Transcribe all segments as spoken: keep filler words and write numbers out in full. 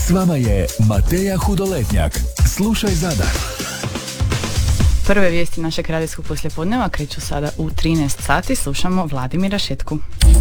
S vama je Mateja Hudoletnjak. Slušaj Zadar. Prve vijesti našeg radijskog poslijepodneva kreću sada u trinaest sati. Slušamo Vladimira Šetku.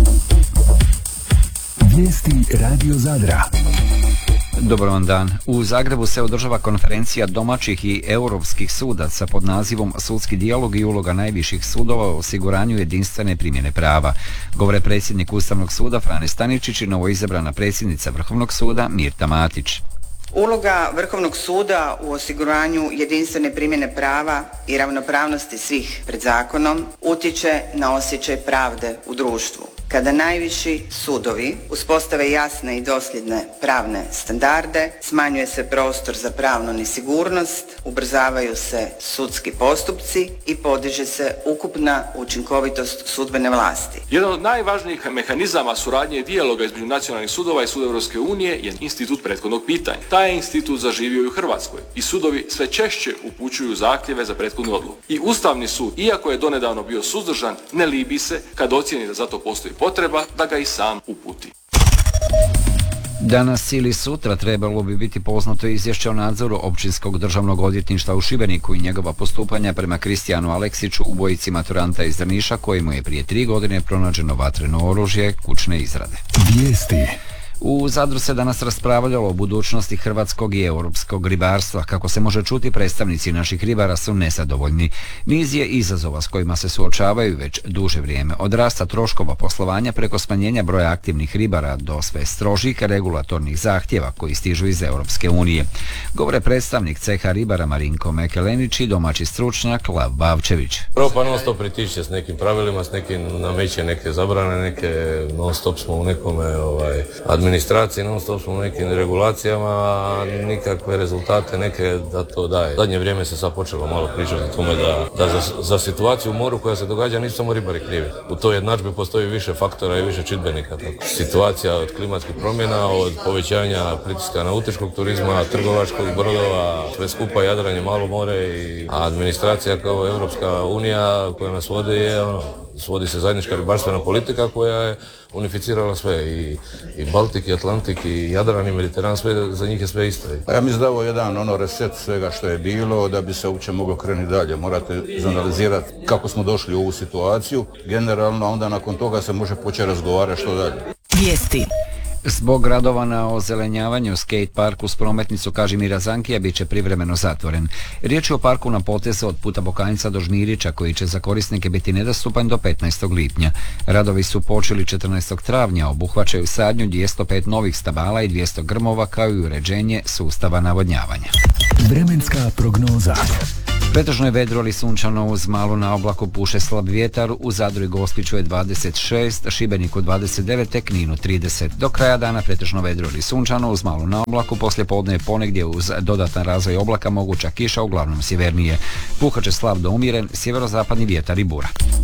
Vijesti Radio Zadra. Dobar vam dan. U Zagrebu se održava konferencija domaćih i europskih sudaca pod nazivom Sudski dijalog i uloga najviših sudova u osiguranju jedinstvene primjene prava. Govore predsjednik Ustavnog suda Frane Staničić i novoizabrana predsjednica Vrhovnog suda Mirta Matić. Uloga Vrhovnog suda u osiguranju jedinstvene primjene prava i ravnopravnosti svih pred zakonom utječe na osjećaj pravde u društvu. Kada najviši sudovi uspostave jasne i dosljedne pravne standarde, smanjuje se prostor za pravnu nesigurnost, ubrzavaju se sudski postupci i podiže se ukupna učinkovitost sudbene vlasti. Jedan od najvažnijih mehanizama suradnje i dijaloga između nacionalnih sudova i suda Europske unije je institut prethodnog pitanja. Taj je institut zaživio i u Hrvatskoj i sudovi sve češće upućuju zahtjeve za prethodnu odluku. I Ustavni sud, iako je donedavno bio suzdržan, ne libi se kad ocijeni da za to postoji potreba da ga i sam uputi. Danas ili sutra trebalo bi biti poznato izvješće o nadzoru Općinskog državnog odvjetništva u Šibeniku i njegova postupanja prema Kristijanu Aleksiću, ubojici maturanta iz Drniša, kojemu je prije tri godine pronađeno vatreno oružje kućne izrade. Vijesti. U Zadru se danas raspravljalo o budućnosti hrvatskog i europskog ribarstva. Kako se može čuti, predstavnici naših ribara su nezadovoljni. Niz je izazova s kojima se suočavaju već duže vrijeme. Od rasta troškova poslovanja preko smanjenja broja aktivnih ribara do sve strožih regulatornih zahtjeva koji stižu iz Europske unije. Govore predstavnik ceha ribara Marinko Mekelenić i domaći stručnjak Lav Bavčević. Europa non stop pritišće s nekim pravilima, s nekim nameće neke zabrane, neke non stop smo u nekome ovaj, administraciji, non stop smo u nekim regulacijama, a nikakve rezultate neke da to daje. Zadnje vrijeme se sad počelo malo pričati o tome da, da za, za situaciju u moru koja se događa nisu samo ribari krivi. U toj jednadžbi postoji više faktora i više čimbenika. Tako. Situacija od klimatskih promjena, od povećanja pritiska nautičkog turizma, trgovačkog brodova, sve skupa Jadran, malo more i administracija kao Europska unija koja nas vodi je ono, svodi se zajednička ribarstvena politika koja je unificirala sve, i, i Baltik, i Atlantik, i Jadran, i Mediteran, sve, za njih je sve isto. Ja mislim da je ovo jedan ono reset svega što je bilo, da bi se uopće moglo krenuti dalje. Morate zanalizirati kako smo došli u ovu situaciju, generalno, a onda nakon toga se može početi razgovarati što dalje. Vijesti. Zbog radova na ozelenjavanju skate park uz prometnicu Kažimira Zankija bit će privremeno zatvoren. Riječ je o parku na potezu od puta Bokanjca do Žmirića koji će za korisnike biti nedostupan do petnaestog lipnja. Radovi su počeli četrnaestog travnja, obuhvaćaju sadnju dvjesto pet novih stabala i dvjesto grmova kao i uređenje sustava navodnjavanja. Vremenska prognoza. Pretežno je vedro ali sunčano uz malo na oblaku, puše slab vjetar. U Zadru i Gospiću je dvadeset šest, Šibeniku dvadeset devet, te Kninu trideset. Do kraja dana pretežno vedro ali sunčano uz malo na oblaku, poslije podne je ponegdje uz dodatan razvoj oblaka moguća kiša, uglavnom sjevernije. Puhat će slab do umjeren sjeverozapadni vjetar i bura.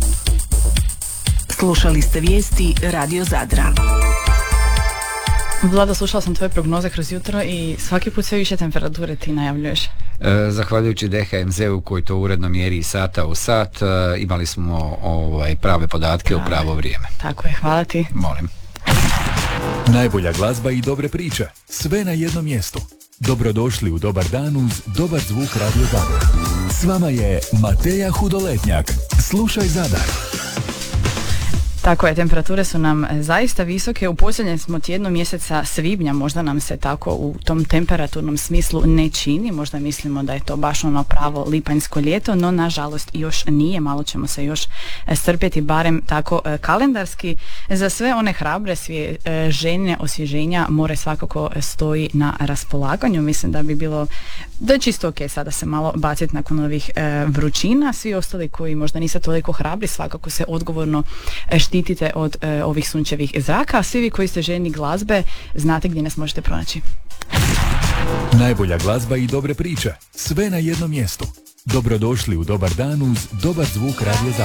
Slušali ste vijesti Radio Zadra. Vlado, slušala sam tvoje prognoze kroz jutro i svaki put sve više temperature ti najavljuješ. E, zahvaljujući D H M Z-u koji to uredno mjeri sata u sat, e, imali smo ovaj, prave podatke prave. u pravo vrijeme. Tako je, hvala ti. Molim. Najbolja glazba i dobre priče, sve na jednom mjestu. Dobrodošli u Dobar dan uz Dobar zvuk Radio Zadar. S vama je Mateja Hudoletnjak. Slušaj Zadar. Tako je, temperature su nam zaista visoke. U posljednjem smo tjednu mjeseca svibnja, možda nam se tako u tom temperaturnom smislu ne čini, možda mislimo da je to baš ono pravo lipanjsko ljeto, no nažalost još nije, malo ćemo se još strpjeti, barem tako kalendarski. Za sve one hrabre svije, željne osvježenja more svakako stoji na raspolaganju. Mislim da bi bilo da je čisto ok sada se malo baciti nakon ovih vrućina. Svi ostali koji možda nisu toliko hrabri, svakako se odgovorno štitite od e, ovih sunčevih zraka, a svi vi koji ste željni glazbe znate gdje nas možete pronaći. Najbolja glazba i dobre priče, sve na jednom mjestu. Dobrodošli u Dobar dan uz Dobar zvuk Radio Zadar.